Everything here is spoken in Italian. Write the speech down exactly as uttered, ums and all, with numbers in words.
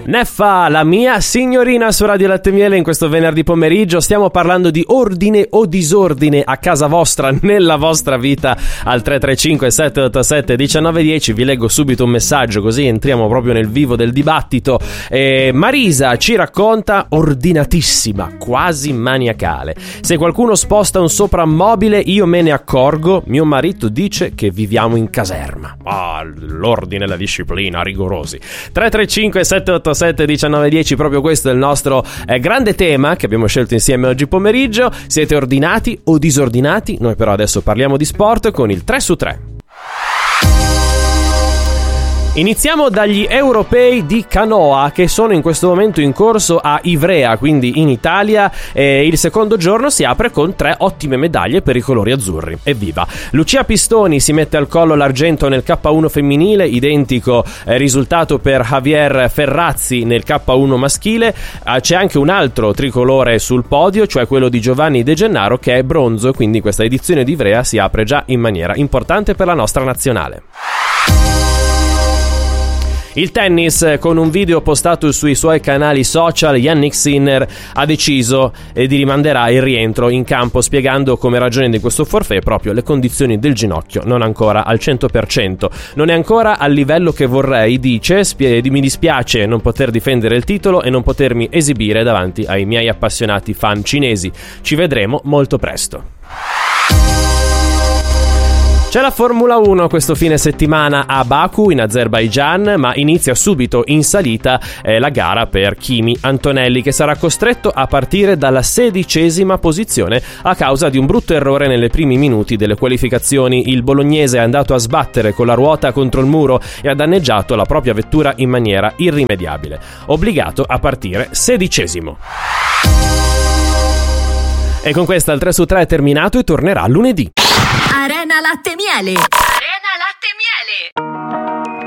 Neffa, la mia signorina su Radio Latte Miele in questo venerdì pomeriggio. Stiamo parlando di ordine o disordine a casa vostra, nella vostra vita, al tre tre cinque sette otto sette uno nove uno zero. Vi leggo subito un messaggio così entriamo proprio nel vivo del dibattito. eh, Marisa ci racconta: ordinatissima, quasi maniacale. Se qualcuno sposta un soprammobile io me ne accorgo. Mio marito dice che viviamo in caserma. Ah, l'ordine e la disciplina rigorosi. Tre tre cinque sette otto sette uno nove uno zero, proprio questo è il nostro eh, grande tema che abbiamo scelto insieme oggi pomeriggio. Siete ordinati o disordinati? Noi però adesso parliamo di sport con il tre su tre. Iniziamo dagli europei di canoa che sono in questo momento in corso a Ivrea, quindi in Italia. E il secondo giorno si apre con tre ottime medaglie per i colori azzurri. Evviva! Lucia Pistoni si mette al collo l'argento nel K uno femminile, identico eh, risultato per Javier Ferrazzi nel K uno maschile. Eh, c'è anche un altro tricolore sul podio, cioè quello di Giovanni De Gennaro, che è bronzo, quindi questa edizione di Ivrea si apre già in maniera importante per la nostra nazionale. Il tennis, con un video postato sui suoi canali social, Jannik Sinner ha deciso eh, di rimanderà il rientro in campo, spiegando come ragione di questo forfait proprio le condizioni del ginocchio, non ancora al cento per cento. Non è ancora al livello che vorrei, dice, spie- mi dispiace non poter difendere il titolo e non potermi esibire davanti ai miei appassionati fan cinesi. Ci vedremo molto presto. C'è la Formula uno questo fine settimana a Baku in Azerbaigian, ma inizia subito in salita eh, la gara per Kimi Antonelli, che sarà costretto a partire dalla sedicesima posizione a causa di un brutto errore nelle primi minuti delle qualificazioni. Il bolognese è andato a sbattere con la ruota contro il muro e ha danneggiato la propria vettura in maniera irrimediabile, obbligato a partire sedicesimo. E con questa il tre su tre è terminato e tornerà lunedì. Arena Latte Miele. Arena Latte Miele.